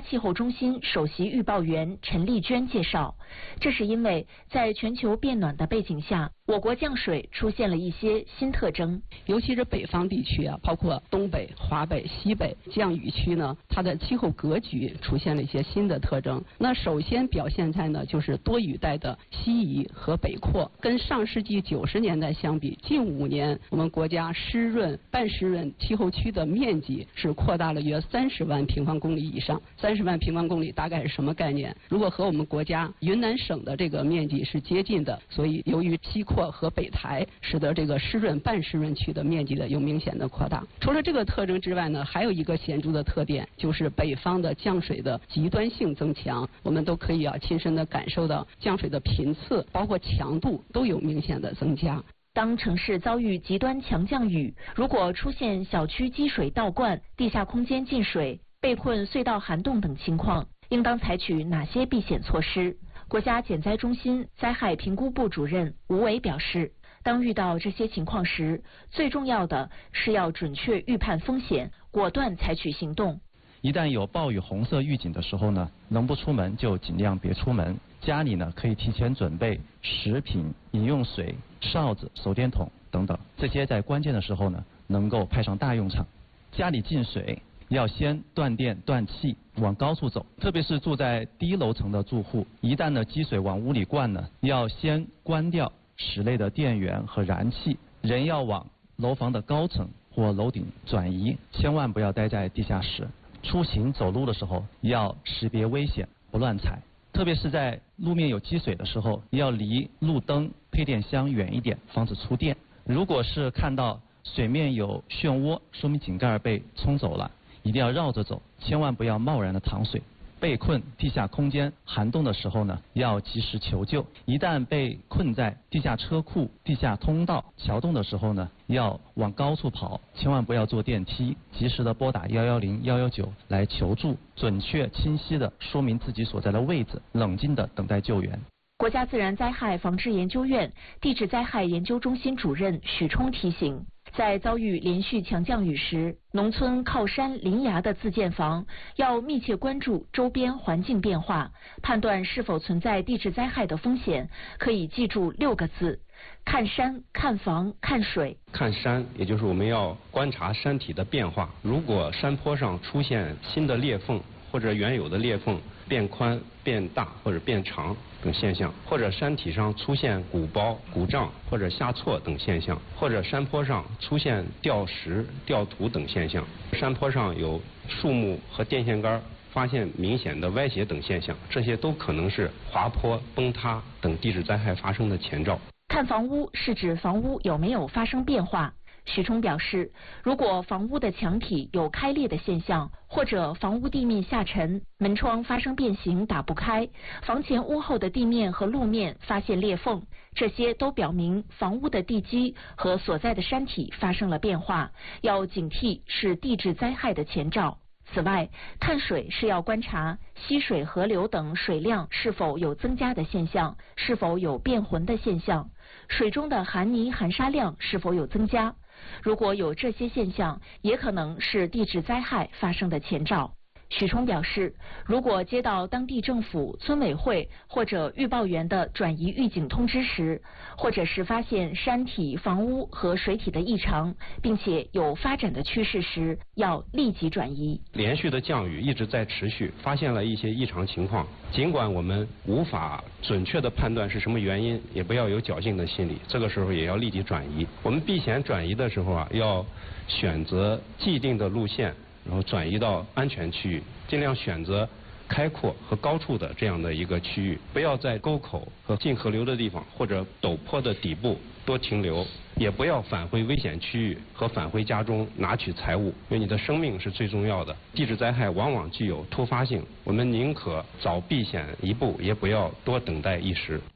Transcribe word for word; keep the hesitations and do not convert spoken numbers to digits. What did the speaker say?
气候中心首席预报员陈丽娟介绍，这是因为在全球变暖的背景下，我国降水出现了一些新特征， 尤其是北方地区啊，包括东北、华北、西北降雨区呢，它的气候格局出现了一些新的特征。那首先表现在呢，就是多雨带的西移和北扩。跟上世纪九十年代相比，近五年我们国家湿润、半湿润气候区的面积是扩大了约三十万平方公里以上。三十万平方公里大概是什么概念？如果和我们国家云南省的这个面积是接近的，所以由于西扩和北抬，使得这个湿润半湿润区的面积的有明显的扩大。除了这个特征之外呢，还有一个显著的特点，就是北方的降水的极端性增强。我们都可以啊亲身的感受到降水的频次，包括强度都有明显的增加。 当城市遭遇极端强降雨，如果出现小区积水倒灌、地下空间进水、被困隧道涵洞等情况，应当采取哪些避险措施？国家减灾中心灾害评估部主任吴伟表示，当遇到这些情况时，最重要的是要准确预判风险，果断采取行动。 一旦有暴雨红色预警的时候呢，能不出门就尽量别出门。家里呢可以提前准备食品、饮用水、哨子、手电筒等等，这些在关键的时候呢能够派上大用场。家里进水要先断电断气，往高处走，特别是住在低楼层的住户，一旦呢积水往屋里灌呢，要先关掉室内的电源和燃气，人要往楼房的高层或楼顶转移，千万不要待在地下室。出行走路的时候要识别危险，不乱踩，特别是在路面有积水的时候，要离路灯、配电箱远一点，防止触电。如果是看到水面有漩涡，说明井盖被冲走了，一定要绕着走，千万不要贸然的淌水。被困地下空间涵洞的时候呢，要及时求救。一旦被困在地下车库、地下通道、桥洞的时候呢，要往高处跑，千万不要坐电梯，及时的拨打一一零、一一九来求助，准确清晰的说明自己所在的位置，冷静的等待救援。 国家自然灾害防治研究院地质灾害研究中心主任许冲提醒，在遭遇连续强降雨时，农村靠山临崖的自建房要密切关注周边环境变化，判断是否存在地质灾害的风险，可以记住六个字：看山、看房、看水。 看山，也就是我们要观察山体的变化，如果山坡上出现新的裂缝，或者原有的裂缝变宽、变大或者变长等现象，或者山体上出现鼓包、鼓胀或者下挫等现象，或者山坡上出现掉石、掉土等现象，山坡上有树木和电线杆发现明显的歪斜等现象，这些都可能是滑坡、崩塌等地质灾害发生的前兆。 看房屋是指房屋有没有发生变化。许冲表示，如果房屋的墙体有开裂的现象，或者房屋地面下沉、门窗发生变形打不开，房前屋后的地面和路面发现裂缝，这些都表明房屋的地基和所在的山体发生了变化，要警惕是地质灾害的前兆。此外，看水是要观察溪水、河流等水量是否有增加的现象，是否有变浑的现象，水中的含泥含沙量是否有增加。如果有这些现象，也可能是地质灾害发生的前兆。许冲表示，如果接到当地政府、村委会或者预报员的转移预警通知时，或者是发现山体、房屋和水体的异常，并且有发展的趋势时，要立即转移。 连续的降雨一直在持续，发现了一些异常情况，尽管我们无法准确的判断是什么原因，也不要有侥幸的心理，这个时候也要立即转移。我们避险转移的时候啊，要选择既定的路线，然后转移到安全区域，尽量选择开阔和高处的这样的一个区域，不要在沟口和进河流的地方或者陡坡的底部多停留，也不要返回危险区域和返回家中拿取财物，因为你的生命是最重要的。地质灾害往往具有突发性，我们宁可早避险一步，也不要多等待一时。